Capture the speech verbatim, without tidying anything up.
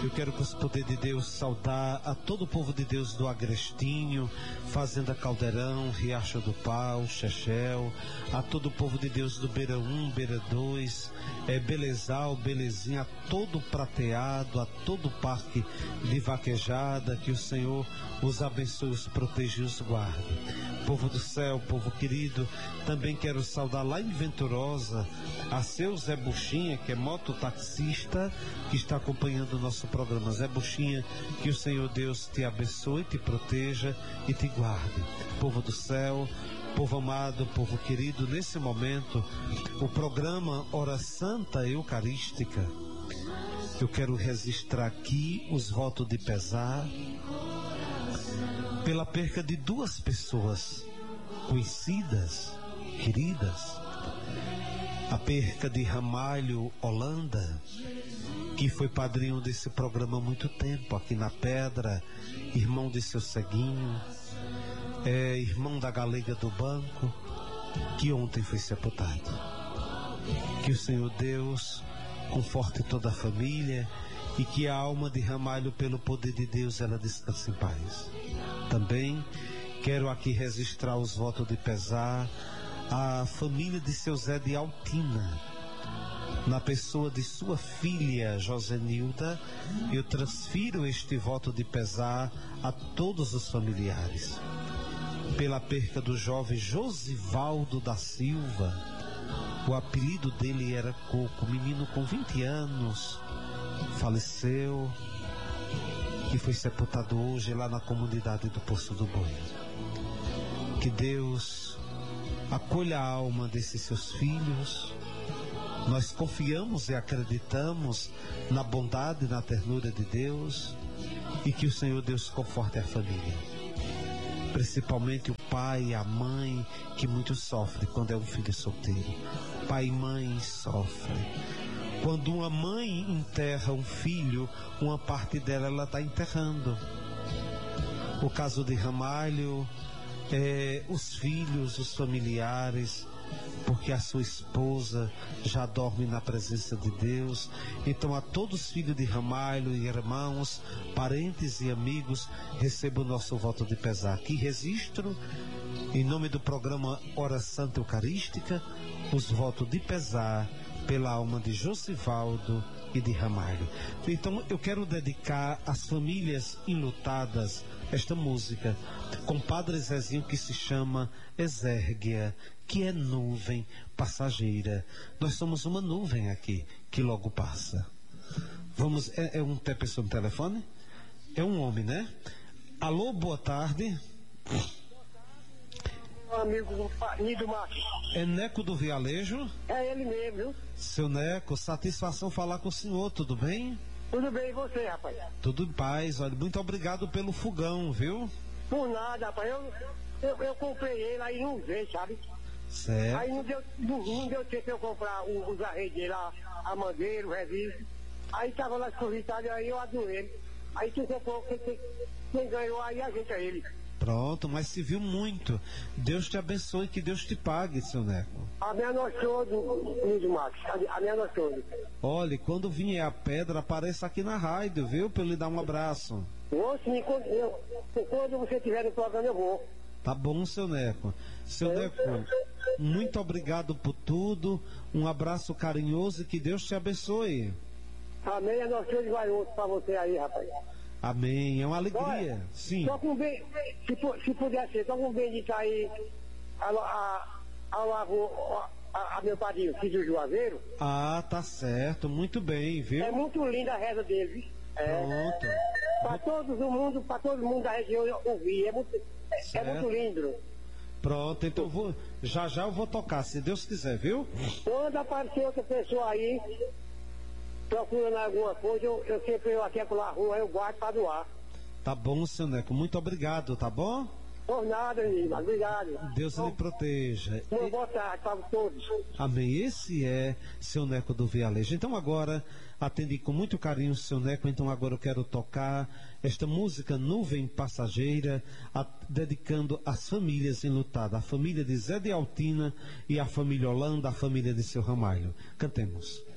Eu quero com os poderes de Deus saudar a todo o povo de Deus do Agrestinho, Fazenda Caldeirão, Riacho do Pau, Chechel, a todo o povo de Deus do Beira um, Beira dois, é, Belezal, Belezinha, a todo o Prateado, a todo o Parque de Vaquejada, que o Senhor os abençoe, os proteja e os guarde. Povo do céu, povo querido, também quero saudar lá em Venturosa a seu Zé Buchinha, que é mototaxista, que está acompanhando o nosso programa. Zé Buchinha, que o Senhor Deus te abençoe, te proteja e te guarde. Povo do céu, povo amado, povo querido, nesse momento, o programa Hora Santa Eucarística, eu quero registrar aqui os votos de pesar pela perca de duas pessoas conhecidas, queridas. A perca de Ramalho Holanda, que foi padrinho desse programa há muito tempo aqui na Pedra, irmão de seu Ceguinho, é irmão da Galega do Banco, que ontem foi sepultado. Que o Senhor Deus conforte toda a família e que a alma de Ramalho, pelo poder de Deus, ela descanse em paz. Também quero aqui registrar os votos de pesar à família de seu Zé de Altina, na pessoa de sua filha Josenilda. Eu transfiro este voto de pesar a todos os familiares pela perca do jovem Josivaldo da Silva. O apelido dele era Coco, menino com vinte anos, faleceu, que foi sepultado hoje lá na comunidade do Poço do Boi. Que Deus acolha a alma desses seus filhos. Nós confiamos e acreditamos na bondade e na ternura de Deus, e que o Senhor Deus conforte a família, principalmente o pai e a mãe, que muito sofre quando é um filho solteiro. Pai e mãe sofrem. Quando uma mãe enterra um filho, uma parte dela ela está enterrando. O caso de Ramalho, é, os filhos, os familiares, porque a sua esposa já dorme na presença de Deus. Então a todos os filhos de Ramalho e irmãos, parentes e amigos, recebam o nosso voto de pesar. Aqui registro, em nome do programa Hora Santa Eucarística, os votos de pesar pela alma de Josivaldo e de Ramalho. Então eu quero dedicar às famílias enlutadas esta música com Padre Zezinho, que se chama Exérgia, que é nuvem passageira. Nós somos uma nuvem aqui que logo passa. Vamos, é, é um tem pessoa no telefone? É um homem, né? Alô, boa tarde. Amigo Nido Marques. É Neco do Vialejo? É ele mesmo, viu? Seu Neco, satisfação falar com o senhor, tudo bem? Tudo bem, e você, rapaz? Tudo em paz, olha, muito obrigado pelo fogão, viu? Por nada, rapaz, eu, eu, eu comprei ele, aí não veio, sabe? Certo. Aí não deu, não, não deu tempo eu comprar o, os arreios lá, a mangueira, o reviso. Aí tava lá escorritado, aí eu adoei. Aí quem comprou, quem, quem, quem ganhou, aí a gente é ele. Pronto, mas se viu muito. Deus te abençoe, que Deus te pague, seu Neco. A minha noite toda, Nido Marques, a minha noite toda. Olha, quando vier a pedra, apareça aqui na rádio, viu? Pra eu lhe dar um abraço. Vou sim, quando, eu, quando você estiver no programa eu vou. Tá bom, seu Neco. Seu é. Neco, muito obrigado por tudo. Um abraço carinhoso e que Deus te abençoe. Amém, a noite toda vai outro pra você aí, rapaz. Amém, é uma alegria. Olha, sim. Só com bem, se, se puder ser, só com bem de cair ao a, a, a, a meu padrinho, filho do Juazeiro. Ah, tá certo, muito bem, viu? É muito linda a reza dele. É, pronto. Para todo mundo, para todo mundo da região ouvir, é muito, é, é muito lindo. Pronto, então eu vou, já já eu vou tocar, se Deus quiser, viu? Quando aparecer outra pessoa aí procurando alguma coisa, eu, eu sempre eu aqui pela rua, eu guardo para doar. Tá bom, seu Neco, muito obrigado, tá bom? Por nada, menino, obrigado. Deus lhe proteja. Uma boa tarde para todos. Amém. Esse é seu Neco do Vialejo. Então agora, atendi com muito carinho o seu Neco, então agora eu quero tocar esta música Nuvem Passageira, a, dedicando às famílias enlutadas, a família de Zé de Altina e a família Holanda, a família de seu Ramalho. Cantemos.